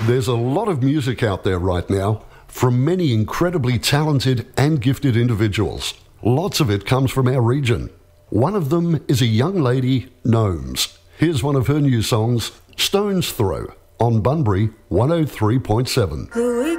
There's a lot of music out there right now from many incredibly talented and gifted individuals. Lots of it comes from our region. One of them is a young lady, Gnomes. Here's one of her new songs, Stone's Throw, on Bunbury 103.7.